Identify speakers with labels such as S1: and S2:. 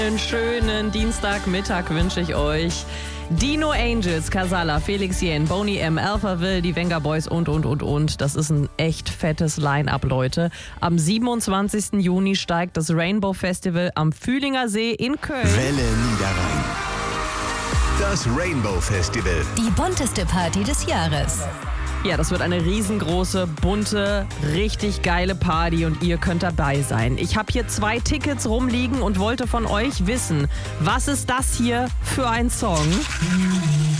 S1: Einen schönen Dienstagmittag wünsche ich euch. Dino Angels, Casala, Felix Jähn, Boney M, Alphaville, die Venga Boys und. Das ist ein echt fettes Line-Up, Leute. Am 27. Juni steigt das Rainbow Festival am Fühlinger See in Köln.
S2: Welle Niederrhein. Das Rainbow Festival.
S3: Die bunteste Party des Jahres.
S1: Ja, das wird eine riesengroße, bunte, richtig geile Party und ihr könnt dabei sein. Ich habe hier 2 Tickets rumliegen und wollte von euch wissen, was ist das hier für ein Song?